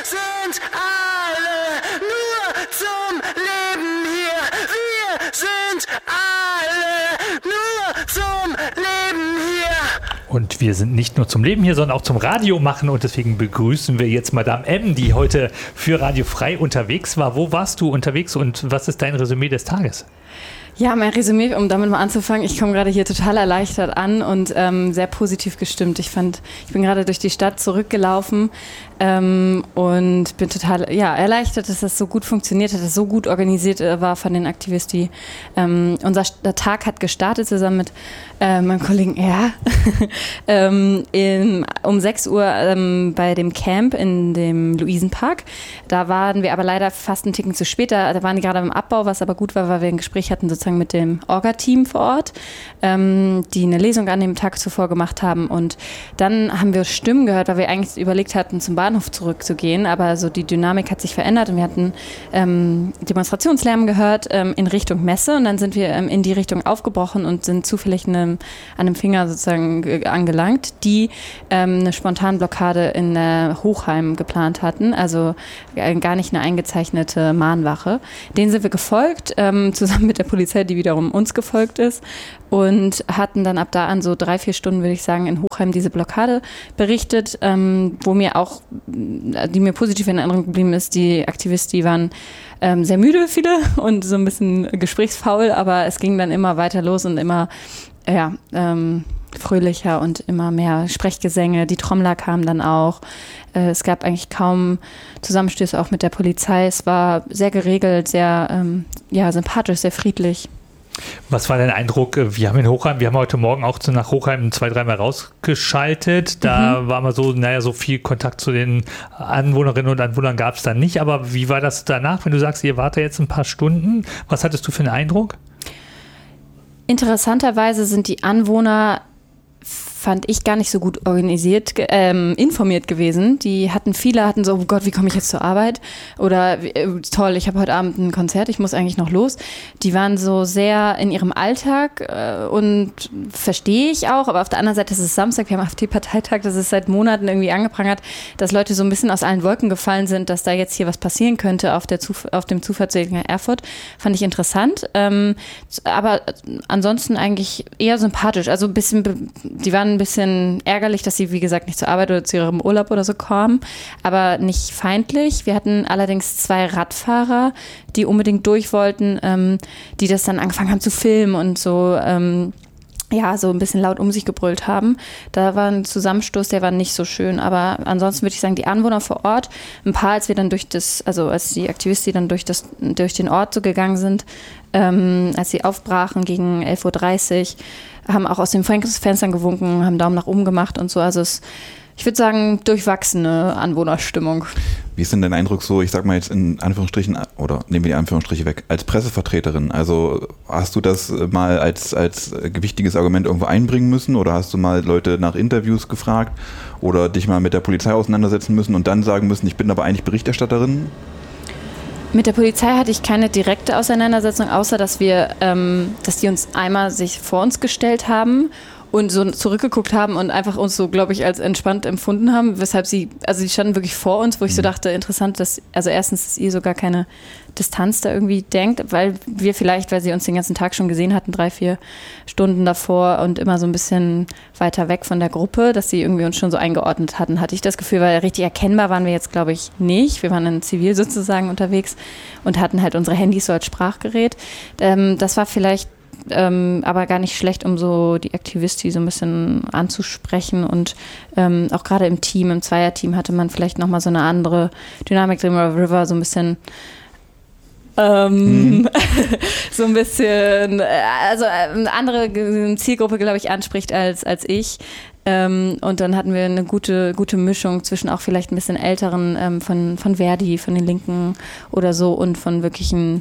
sind alle nur zum Leben hier. Wir sind alle nur zum Leben hier. Und wir sind nicht nur zum Leben hier, sondern auch zum Radio machen. Und deswegen begrüßen wir jetzt Madame M, die heute für Radio Frei unterwegs war. Wo warst du unterwegs und was ist dein Resümee des Tages? Ja, mein Resümee, um damit mal anzufangen, ich komme gerade hier total erleichtert an und sehr positiv gestimmt. Ich bin gerade durch die Stadt zurückgelaufen und bin total erleichtert, dass das so gut funktioniert hat, dass es so gut organisiert war von den Aktivisten. Unser Tag hat gestartet zusammen mit meinem Kollegen um 6 Uhr bei dem Camp in dem Luisenpark. Da waren wir aber leider fast einen Ticken zu spät. Da waren die gerade im Abbau, was aber gut war, weil wir ein Gespräch hatten sozusagen mit dem Orga-Team vor Ort, die eine Lesung an dem Tag zuvor gemacht haben. Und dann haben wir Stimmen gehört, weil wir eigentlich überlegt hatten, zum Bahnhof zurückzugehen. Aber so die Dynamik hat sich verändert und wir hatten Demonstrationslärm gehört in Richtung Messe. Und dann sind wir in die Richtung aufgebrochen und sind zufällig an einem Finger sozusagen angelangt, die eine Spontanblockade in Hochheim geplant hatten. Also gar nicht eine eingezeichnete Mahnwache. Denen sind wir gefolgt, zusammen mit der Polizei, die wiederum uns gefolgt ist, und hatten dann ab da an so 3-4 Stunden, würde ich sagen, in Hochheim diese Blockade berichtet, die mir positiv in Erinnerung geblieben ist. Die Aktivisten, die waren sehr müde, viele, und so ein bisschen gesprächsfaul, aber es ging dann immer weiter los und immer fröhlicher und immer mehr Sprechgesänge. Die Trommler kamen dann auch. Es gab eigentlich kaum Zusammenstöße auch mit der Polizei. Es war sehr geregelt, sehr sympathisch, sehr friedlich. Was war dein Eindruck? Wir haben heute Morgen auch nach Hochheim 2-3 Mal rausgeschaltet. Da war mal so viel Kontakt zu den Anwohnerinnen und Anwohnern gab es da nicht. Aber wie war das danach, wenn du sagst, ihr wart da jetzt ein paar Stunden? Was hattest du für einen Eindruck? Interessanterweise sind die Anwohner, fand ich, gar nicht so gut informiert gewesen. Viele hatten so, oh Gott, wie komme ich jetzt zur Arbeit? Oder toll, ich habe heute Abend ein Konzert, ich muss eigentlich noch los. Die waren so sehr in ihrem Alltag und verstehe ich auch, aber auf der anderen Seite ist es Samstag, wir haben AfD-Parteitag, das ist seit Monaten irgendwie angeprangert, dass Leute so ein bisschen aus allen Wolken gefallen sind, dass da jetzt hier was passieren könnte auf dem Zufahrtsweg nach Erfurt. Fand ich interessant, aber ansonsten eigentlich eher sympathisch. Also die waren ein bisschen ärgerlich, dass sie, wie gesagt, nicht zur Arbeit oder zu ihrem Urlaub oder so kamen, aber nicht feindlich. Wir hatten allerdings 2 Radfahrer, die unbedingt durch wollten, die das dann angefangen haben zu filmen und so, so ein bisschen laut um sich gebrüllt haben. Da war ein Zusammenstoß, der war nicht so schön, aber ansonsten würde ich sagen, die Anwohner vor Ort, ein paar, als die Aktivisten dann durch den Ort so gegangen sind, als sie aufbrachen gegen 11.30 Uhr, haben auch aus den Fenstern gewunken, haben Daumen nach oben gemacht und so. Also ich würde sagen, durchwachsene Anwohnerstimmung. Wie ist denn dein Eindruck so, ich sag mal jetzt in Anführungsstrichen, oder nehmen wir die Anführungsstriche weg, als Pressevertreterin? Also hast du das mal als gewichtiges Argument irgendwo einbringen müssen oder hast du mal Leute nach Interviews gefragt oder dich mal mit der Polizei auseinandersetzen müssen und dann sagen müssen, ich bin aber eigentlich Berichterstatterin? Mit der Polizei hatte ich keine direkte Auseinandersetzung, außer dass die uns einmal sich vor uns gestellt haben und so zurückgeguckt haben und einfach uns so, glaube ich, als entspannt empfunden haben, weshalb die standen wirklich vor uns, wo ich so dachte, interessant, dass ihr sogar keine Distanz da irgendwie denkt, weil sie uns den ganzen Tag schon gesehen hatten, 3-4 Stunden davor und immer so ein bisschen weiter weg von der Gruppe, dass sie irgendwie uns schon so eingeordnet hatten, hatte ich das Gefühl, weil richtig erkennbar waren wir jetzt, glaube ich, nicht. Wir waren in Zivil sozusagen unterwegs und hatten halt unsere Handys so als Sprachgerät. Das war vielleicht aber gar nicht schlecht, um so die Aktivisten so ein bisschen anzusprechen und auch gerade im Zweierteam hatte man vielleicht nochmal so eine andere Dynamik drin, River so ein bisschen so ein bisschen, eine andere Zielgruppe, glaube ich, anspricht als ich. Und dann hatten wir eine gute Mischung zwischen auch vielleicht ein bisschen älteren von Verdi, von den Linken oder so und von wirklichen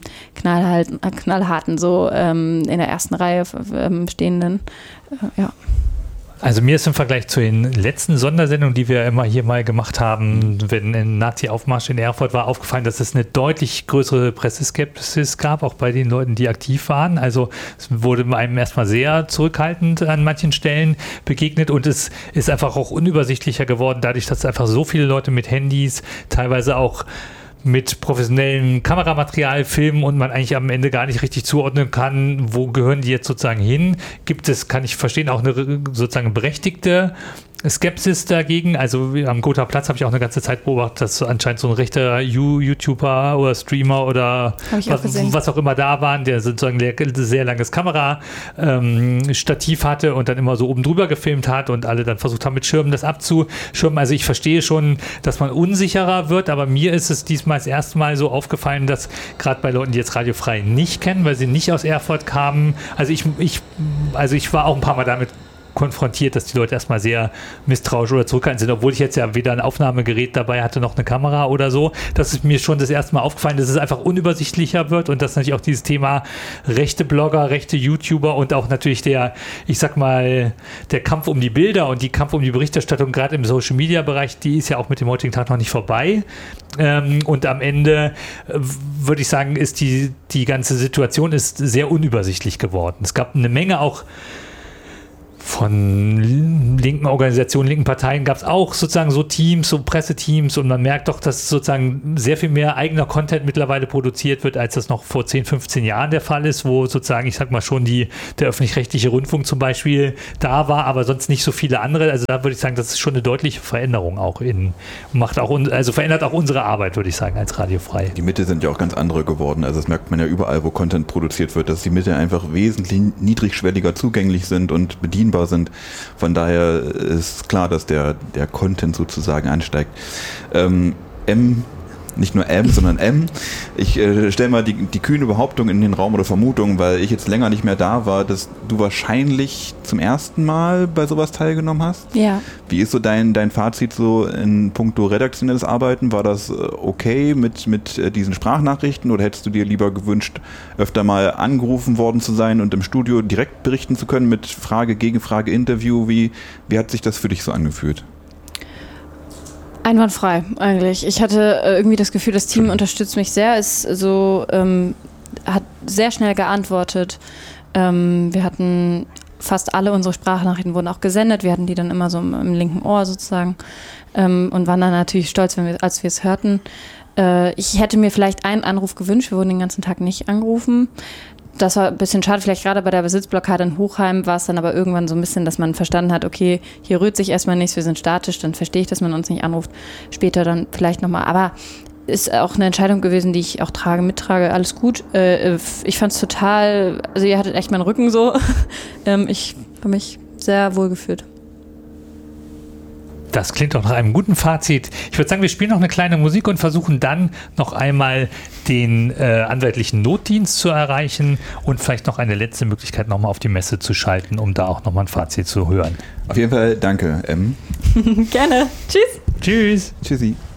knallharten, so in der ersten Reihe stehenden. Also mir ist im Vergleich zu den letzten Sondersendungen, die wir immer hier mal gemacht haben, wenn ein Nazi-Aufmarsch in Erfurt war, aufgefallen, dass es eine deutlich größere Presseskepsis gab, auch bei den Leuten, die aktiv waren. Also es wurde einem erstmal sehr zurückhaltend an manchen Stellen begegnet und es ist einfach auch unübersichtlicher geworden, dadurch, dass einfach so viele Leute mit Handys, teilweise auch mit professionellem Kameramaterial filmen und man eigentlich am Ende gar nicht richtig zuordnen kann, wo gehören die jetzt sozusagen hin. Gibt es, kann ich verstehen, auch eine sozusagen berechtigte Skepsis dagegen. Also am Gotha Platz habe ich auch eine ganze Zeit beobachtet, dass anscheinend so ein rechter YouTuber oder Streamer oder was auch immer da waren, der sozusagen ein sehr langes Kamerastativ hatte und dann immer so oben drüber gefilmt hat und alle dann versucht haben, mit Schirmen das abzuschirmen. Also ich verstehe schon, dass man unsicherer wird, aber mir ist es diesmal das erste Mal so aufgefallen, dass gerade bei Leuten, die jetzt radiofrei nicht kennen, weil sie nicht aus Erfurt kamen, also ich war auch ein paar Mal damit konfrontiert, dass die Leute erstmal sehr misstrauisch oder zurückhaltend sind, obwohl ich jetzt ja weder ein Aufnahmegerät dabei hatte, noch eine Kamera oder so. Das ist mir schon das erste Mal aufgefallen, dass es einfach unübersichtlicher wird und dass natürlich auch dieses Thema rechte Blogger, rechte YouTuber und auch natürlich der Kampf um die Bilder und die Kampf um die Berichterstattung gerade im Social-Media-Bereich, die ist ja auch mit dem heutigen Tag noch nicht vorbei. Und am Ende würde ich sagen, ist die ganze Situation ist sehr unübersichtlich geworden. Es gab eine Menge auch von linken Organisationen, linken Parteien gab es auch sozusagen so Teams, so Presseteams und man merkt doch, dass sozusagen sehr viel mehr eigener Content mittlerweile produziert wird, als das noch vor 10, 15 Jahren der Fall ist, wo sozusagen, ich sag mal schon der öffentlich-rechtliche Rundfunk zum Beispiel da war, aber sonst nicht so viele andere. Also da würde ich sagen, das ist schon eine deutliche Veränderung auch verändert auch unsere Arbeit, würde ich sagen, als radiofrei. Die Mittel sind ja auch ganz andere geworden. Also das merkt man ja überall, wo Content produziert wird, dass die Mittel einfach wesentlich niedrigschwelliger zugänglich sind und bedienbar sind. Von daher ist klar, dass der Content sozusagen ansteigt. Nicht nur sondern M. Ich stelle mal die kühne Behauptung in den Raum oder Vermutung, weil ich jetzt länger nicht mehr da war, dass du wahrscheinlich zum ersten Mal bei sowas teilgenommen hast. Ja. Wie ist so dein Fazit so in puncto redaktionelles Arbeiten? War das okay mit diesen Sprachnachrichten oder hättest du dir lieber gewünscht, öfter mal angerufen worden zu sein und im Studio direkt berichten zu können mit Frage, Gegenfrage, Interview? Wie hat sich das für dich so angefühlt? Einwandfrei, eigentlich. Ich hatte irgendwie das Gefühl, das Team unterstützt mich sehr, ist so, hat sehr schnell geantwortet. Wir hatten fast alle unsere Sprachnachrichten wurden auch gesendet. Wir hatten die dann immer so im linken Ohr sozusagen und waren dann natürlich stolz, als wir es hörten. Ich hätte mir vielleicht einen Anruf gewünscht. Wir wurden den ganzen Tag nicht angerufen. Das war ein bisschen schade, vielleicht gerade bei der Besitzblockade in Hochheim war es dann aber irgendwann so ein bisschen, dass man verstanden hat, okay, hier rührt sich erstmal nichts, wir sind statisch, dann verstehe ich, dass man uns nicht anruft. Später dann vielleicht nochmal, aber ist auch eine Entscheidung gewesen, die ich auch mittrage, alles gut. Ich fand es total, also ihr hattet echt meinen Rücken so. Ich habe mich sehr wohl gefühlt. Das klingt doch nach einem guten Fazit. Ich würde sagen, wir spielen noch eine kleine Musik und versuchen dann noch einmal den anwaltlichen Notdienst zu erreichen und vielleicht noch eine letzte Möglichkeit, nochmal auf die Messe zu schalten, um da auch nochmal ein Fazit zu hören. Auf jeden Fall danke, M. Gerne. Tschüss. Tschüss. Tschüssi.